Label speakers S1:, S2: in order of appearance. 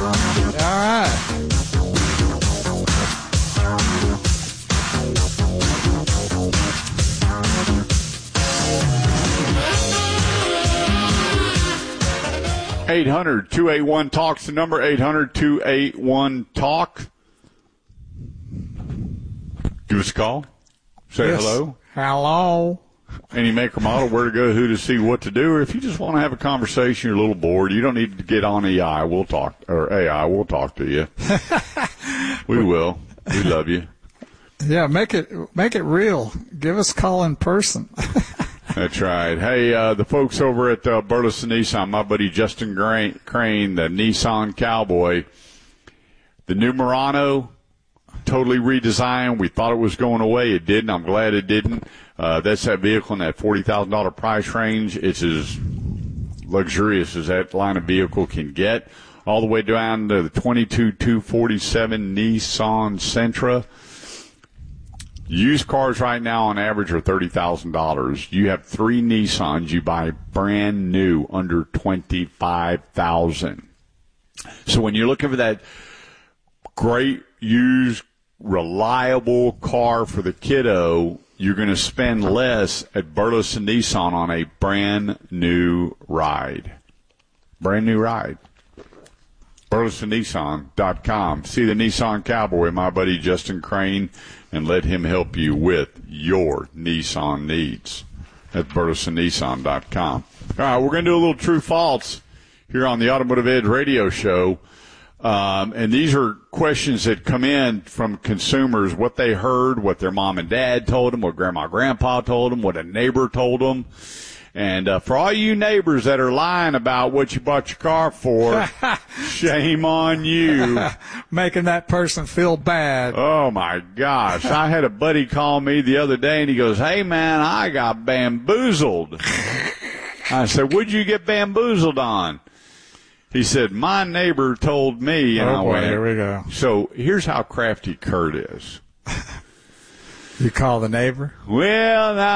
S1: All right.
S2: (800-281-TALK's the number. 800-281-TALK. Give us a call. Say hello.
S1: Hello.
S2: Any make or model, where to go, who to see, what to do. Or if you just want to have a conversation, you're a little bored, you don't need to get on AI. We'll talk, or AI. We'll talk to you. We will. We love you.
S1: Yeah, make it real. Give us a call in person.
S2: That's right. Hey, the folks over at Burleson Nissan, my buddy Justin Crane, the Nissan Cowboy, the new Murano, totally redesigned. We thought it was going away. It didn't. I'm glad it didn't. That's that vehicle in that $40,000 price range. It's as luxurious as that line of vehicle can get. All the way down to the 22,247 Nissan Sentra. Used cars right now on average are $30,000. You have 3 Nissans you buy brand new under $25,000. So when you're looking for that great used reliable car for the kiddo, you're going to spend less at Burleson Nissan on a brand new ride. Brand new ride. BurlesonNissan.com. See the Nissan Cowboy, my buddy Justin Crane, and let him help you with your Nissan needs at BurlesonNissan.com. All right, we're going to do a little true-false here on the Automotive Edge radio show. And these are questions that come in from consumers, what they heard, what their mom and dad told them, what grandma and grandpa told them, what a neighbor told them. And for all you neighbors that are lying about what you bought your car for, shame on you.
S1: Making that person feel bad.
S2: Oh, my gosh. I had a buddy call me the other day, and he goes, hey, man, I got bamboozled. I said, what'd you get bamboozled on? He said, my neighbor told me. And I went,
S1: here we go.
S2: So here's how crafty Kurt is.
S1: You call the neighbor?
S2: Well, now.